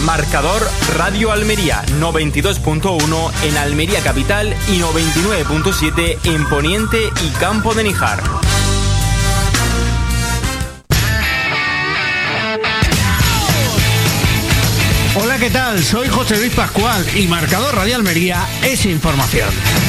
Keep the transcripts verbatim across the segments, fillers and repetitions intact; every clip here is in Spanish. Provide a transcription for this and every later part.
Marcador Radio Almería, noventa y dos punto uno en Almería Capital y noventa y nueve punto siete en Poniente y Campo de Níjar. Hola, ¿qué tal? Soy José Luis Pascual y Marcador Radio Almería es información.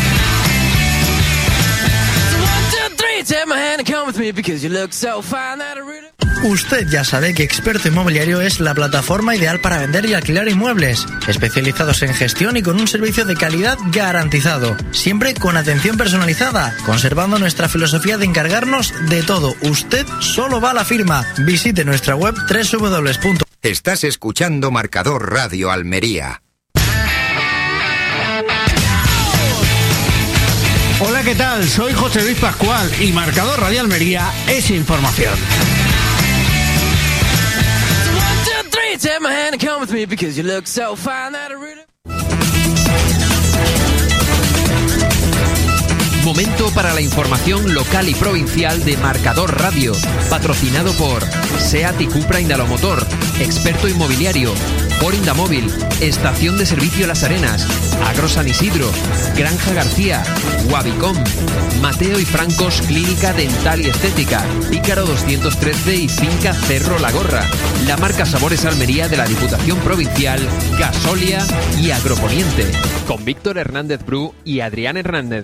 Usted ya sabe que Experto Inmobiliario es la plataforma ideal para vender y alquilar inmuebles, especializados en gestión y con un servicio de calidad garantizado, siempre con atención personalizada, conservando nuestra filosofía de encargarnos de todo. Usted solo va a la firma. Visite nuestra web doble u doble u doble u punto Estás escuchando Marcador Radio Almería. Hola, ¿qué tal? Soy José Luis Pascual y Marcador Radio Almería es información. Momento para la información local y provincial de Marcador Radio, patrocinado por SEAT y Cupra Indalomotor, Experto Inmobiliario, Ford Indamóvil, Estación de Servicio Las Arenas, Agro San Isidro, Granja García, Wabicom, Mateo y Francos Clínica Dental y Estética, Pícaro doscientos trece y Finca Cerro La Gorra, la marca Sabores Almería de la Diputación Provincial, Gasolia y Agroponiente, con Víctor Hernández Bru y Adrián Hernández.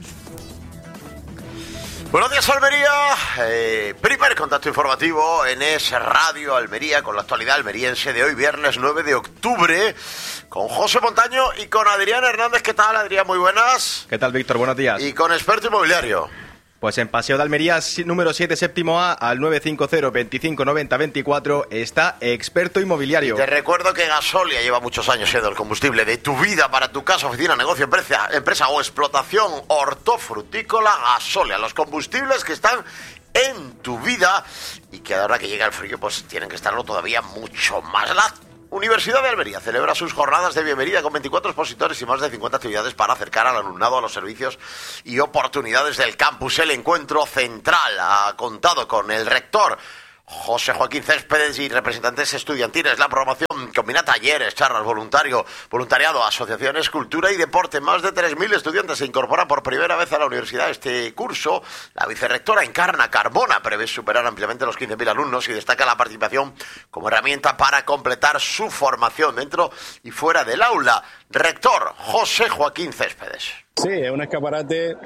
Buenos días, Almería. Eh, primer contacto informativo en Es Radio Almería con la actualidad almeriense de hoy, viernes nueve de octubre, con José Montaño y con Adrián Hernández. ¿Qué tal, Adrián? Muy buenas. ¿Qué tal, Víctor? Buenos días. Y con Experto Inmobiliario. Pues en Paseo de Almería, número siete, séptimo A, al nueve cinco cero, veinticinco noventa veinticuatro, está Experto Inmobiliario. Y te recuerdo que Gasolia lleva muchos años siendo el combustible de tu vida para tu casa, oficina, negocio, empresa, empresa o explotación hortofrutícola. Gasolia, los combustibles que están en tu vida y que ahora que llega el frío, pues tienen que estarlo todavía mucho más. La Universidad de Almería celebra sus jornadas de bienvenida con veinticuatro expositores y más de cincuenta actividades para acercar al alumnado a los servicios y oportunidades del campus. El encuentro central ha contado con el rector José Joaquín Céspedes y representantes estudiantiles. La programación combina talleres, charlas, voluntario, voluntariado, asociaciones, cultura y deporte. Más de tres mil estudiantes se incorporan por primera vez a la universidad este curso. La vicerrectora Encarna Carbona prevé superar ampliamente los quince mil alumnos y destaca la participación como herramienta para completar su formación dentro y fuera del aula. Rector José Joaquín Céspedes. Sí, es un escaparate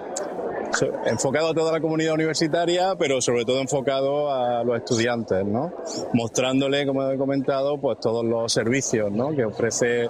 enfocado a toda la comunidad universitaria, pero sobre todo enfocado a los estudiantes, ¿no? Mostrándole, como he comentado, pues todos los servicios, ¿no?, que ofrece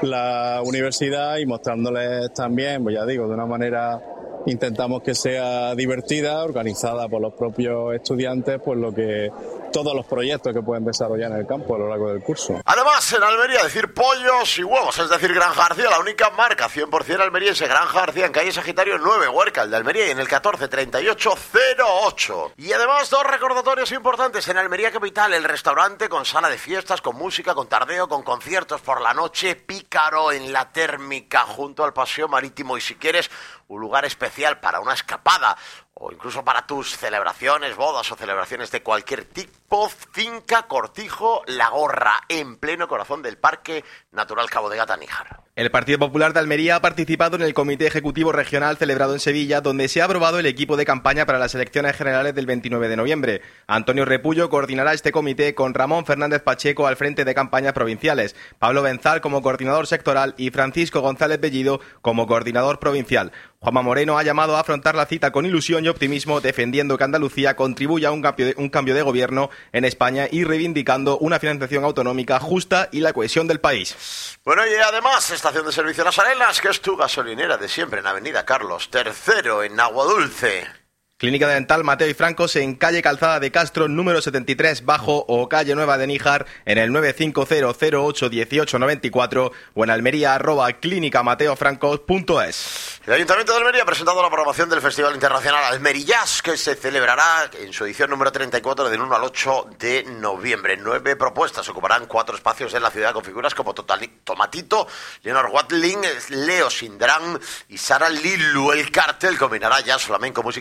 la universidad y mostrándoles también, pues ya digo, de una manera intentamos que sea divertida, organizada por los propios estudiantes, pues lo que todos los proyectos que pueden desarrollar en el campo a lo largo del curso. Además, en Almería, decir pollos y huevos, es decir, Granja García, la única marca cien por ciento almeriense. Granja García en calle Sagitario nueve, Huércal de Almería, y en el catorce treinta y ocho cero ocho. Y además, dos recordatorios importantes. En Almería Capital, el restaurante con sala de fiestas, con música, con tardeo, con conciertos por la noche, Pícaro en la Térmica, junto al Paseo Marítimo. Y si quieres un lugar especial para una escapada o incluso para tus celebraciones, bodas o celebraciones de cualquier tipo, Finca Cortijo La Gorra, en pleno corazón del Parque Natural Cabo de Gata, Níjar. El Partido Popular de Almería ha participado en el Comité Ejecutivo Regional celebrado en Sevilla, donde se ha aprobado el equipo de campaña para las elecciones generales del veintinueve de noviembre. Antonio Repullo coordinará este comité con Ramón Fernández Pacheco al frente de campañas provinciales, Pablo Benzal como coordinador sectoral y Francisco González Bellido como coordinador provincial. Juanma Moreno ha llamado a afrontar la cita con ilusión y optimismo, defendiendo que Andalucía contribuya a un cambio, de, un cambio de gobierno en España y reivindicando una financiación autonómica justa y la cohesión del país. Bueno, y además, Estación de Servicio Las Arenas, que es tu gasolinera de siempre en Avenida Carlos tercero, en Aguadulce. Clínica Dental Mateo y Francos en calle Calzada de Castro, número setenta y tres, Bajo, o calle Nueva de Níjar, en el nueve cinco cero cero ocho uno ocho nueve cuatro o en Almería, arroba clínica mateo francos punto es. El Ayuntamiento de Almería ha presentado la programación del Festival Internacional Almerillas, que se celebrará en su edición número treinta y cuatro del uno al ocho de noviembre. Nueve propuestas ocuparán cuatro espacios en la ciudad con figuras como Tomatito, Leonor Watling, Leo Sindrán y Sara Lilu. El cartel combinará jazz, flamenco, música brasileña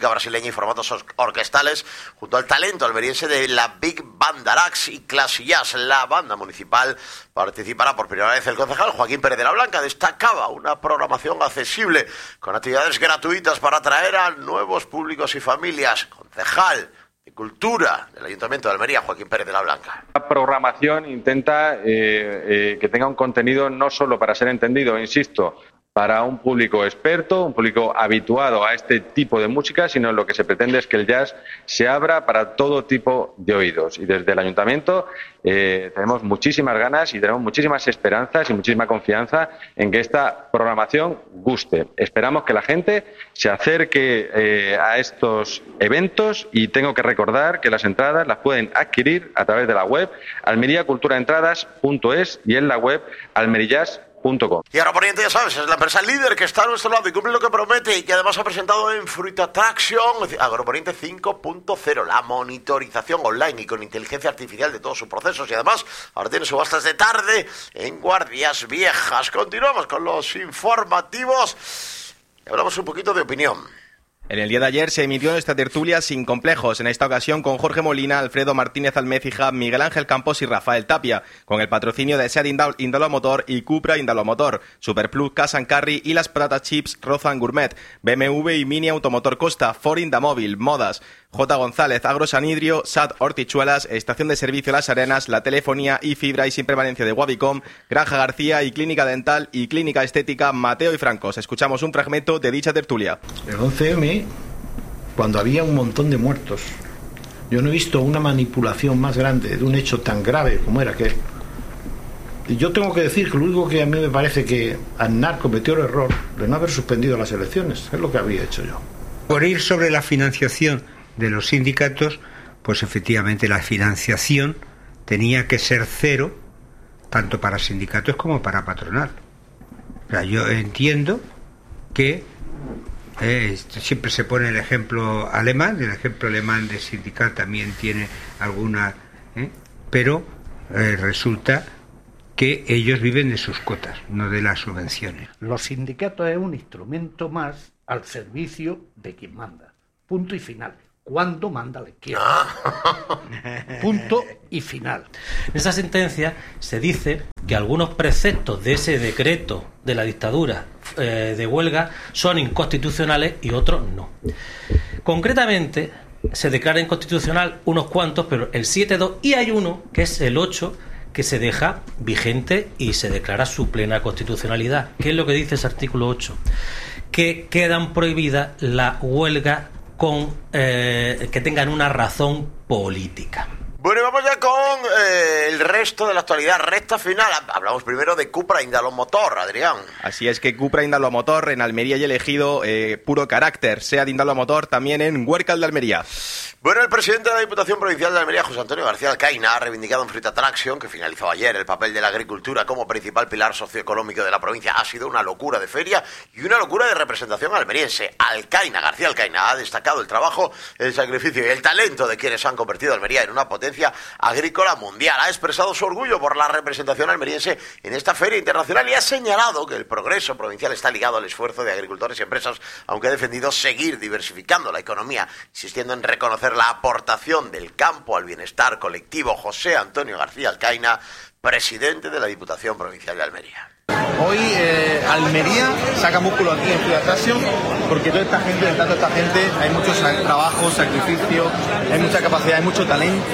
navideña y formatos or- orquestales, junto al talento almeriense de la Big Band Arax y Classy Jazz. La banda municipal participará por primera vez. El concejal Joaquín Pérez de la Blanca destacaba una programación accesible con actividades gratuitas para atraer a nuevos públicos y familias. Concejal de Cultura del Ayuntamiento de Almería, Joaquín Pérez de la Blanca. La programación intenta eh, eh, que tenga un contenido no solo para ser entendido, insisto, para un público experto, un público habituado a este tipo de música, sino lo que se pretende es que el jazz se abra para todo tipo de oídos. Y desde el Ayuntamiento eh, tenemos muchísimas ganas y tenemos muchísimas esperanzas y muchísima confianza en que esta programación guste. Esperamos que la gente se acerque eh, a estos eventos y tengo que recordar que las entradas las pueden adquirir a través de la web almería cultura entradas punto es y en la web almerijazz punto com. Y Agroponiente, ya sabes, es la empresa líder que está a nuestro lado y cumple lo que promete y que además ha presentado en Fruit Attraction Agroponiente cinco punto cero, la monitorización online y con inteligencia artificial de todos sus procesos, y además ahora tiene subastas de tarde en Guardias Viejas. Continuamos con los informativos y hablamos un poquito de opinión. En el día de ayer se emitió nuestra tertulia Sin Complejos, en esta ocasión con Jorge Molina, Alfredo Martínez Almécija, Miguel Ángel Campos y Rafael Tapia, con el patrocinio de SEAT Indalo Motor y Cupra Indalo Motor, Superplus Cash and Carry y las patatas chips Rozan Gourmet, B M W y Mini Automotor Costa, Ford Indamóvil, Modas, J. González, Agro Sanidrio, S A T Hortichuelas, Estación de Servicio Las Arenas, La Telefonía y Fibra y Sin Permanencia de Wabicom, Granja García y Clínica Dental y Clínica Estética Mateo y Francos. Escuchamos un fragmento de dicha tertulia. El once eme, cuando había un montón de muertos, yo no he visto una manipulación más grande de un hecho tan grave como era aquel. Y yo tengo que decir que lo único que a mí me parece que Aznar cometió el error de no haber suspendido las elecciones, es lo que habría hecho yo. Por ir sobre la financiación de los sindicatos, pues efectivamente la financiación tenía que ser cero, tanto para sindicatos como para patronal. O sea, yo entiendo que eh, siempre se pone el ejemplo alemán, el ejemplo alemán de sindical también tiene alguna, eh, pero eh, resulta que ellos viven de sus cuotas, no de las subvenciones. Los sindicatos es un instrumento más al servicio de quien manda. Punto y final. Cuando manda la izquierda. Punto y final. En esa sentencia se dice que algunos preceptos de ese decreto de la dictadura eh, de huelga son inconstitucionales y otros no. Concretamente, se declara inconstitucional unos cuantos, pero el siete punto dos, y hay uno, que es el ocho, que se deja vigente y se declara su plena constitucionalidad. ¿Qué es lo que dice ese artículo ocho? Que quedan prohibidas la huelga con eh, que tengan una razón política. Bueno, y vamos ya con eh, el resto de la actualidad, recta final. Hablamos primero de Cupra Indalo Motor, Adrián. Así es, que Cupra Indalo Motor en Almería y elegido eh, puro carácter. SEAT Indalo Motor también en Huércal de Almería. Bueno, el presidente de la Diputación Provincial de Almería, José Antonio García Alcaina, ha reivindicado en Fruit Attraction, que finalizó ayer, el papel de la agricultura como principal pilar socioeconómico de la provincia. Ha sido una locura de feria y una locura de representación almeriense. Alcaina, García Alcaina, ha destacado el trabajo, el sacrificio y el talento de quienes han convertido a Almería en una potencia agrícola mundial. Ha expresado su orgullo por la representación almeriense en esta feria internacional y ha señalado que el progreso provincial está ligado al esfuerzo de agricultores y empresas, aunque ha defendido seguir diversificando la economía, insistiendo en reconocer la aportación del campo al bienestar colectivo. José Antonio García Alcaina, presidente de la Diputación Provincial de Almería. Hoy eh, Almería saca músculo aquí en Fruit Attraction porque toda esta gente, detrás de esta gente, hay mucho trabajo, sacrificio, hay mucha capacidad, hay mucho talento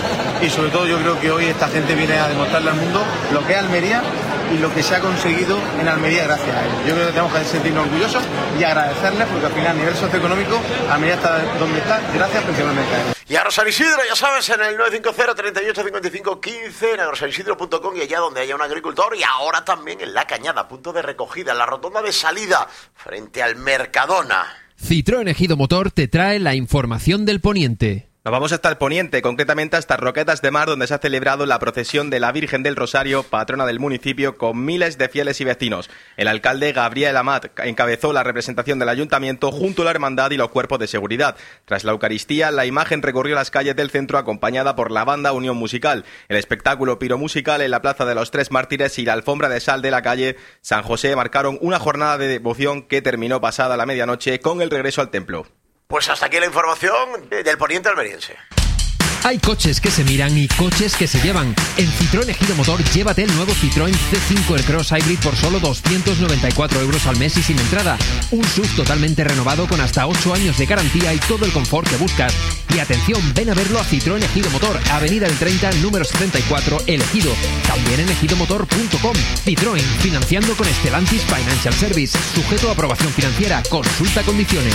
y sobre todo yo creo que hoy esta gente viene a demostrarle al mundo lo que es Almería y lo que se ha conseguido en Almería gracias a ellos. Yo creo que tenemos que sentirnos orgullosos y agradecerles porque al final a nivel socioeconómico Almería está donde está gracias principalmente a ellos. Y a San Isidro, ya sabes, en el nueve cinco cero, treinta y ocho, cincuenta y cinco, quince, en agrosanisidro punto com y allá donde haya un agricultor, y ahora también en La Cañada, punto de recogida, en la rotonda de salida, frente al Mercadona. Citroën Ejido Motor te trae la información del poniente. Nos vamos hasta el poniente, concretamente hasta Roquetas de Mar, donde se ha celebrado la procesión de la Virgen del Rosario, patrona del municipio, con miles de fieles y vecinos. El alcalde Gabriel Amat encabezó la representación del ayuntamiento junto a la hermandad y los cuerpos de seguridad. Tras la Eucaristía, la imagen recorrió las calles del centro acompañada por la banda Unión Musical. El espectáculo piromusical en la Plaza de los Tres Mártires y la alfombra de sal de la calle San José marcaron una jornada de devoción que terminó pasada la medianoche con el regreso al templo. Pues hasta aquí la información del poniente almeriense. Hay coches que se miran y coches que se llevan. En Citroën Ejido Motor, llévate el nuevo Citroën C cinco Aircross Hybrid por solo doscientos noventa y cuatro euros al mes y sin entrada. Un S U V totalmente renovado con hasta ocho años de garantía y todo el confort que buscas. Y atención, ven a verlo a Citroën Ejido Motor, Avenida del treinta, número setenta y cuatro, El Ejido. También en ejidomotor punto com. Citroën, financiando con Stellantis Financial Service. Sujeto a aprobación financiera. Consulta condiciones.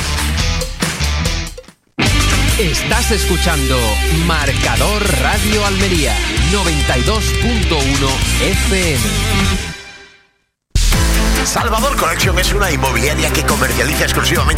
Estás escuchando Marcador Radio Almería noventa y dos punto uno F M. Salvador Collection es una inmobiliaria que comercializa exclusivamente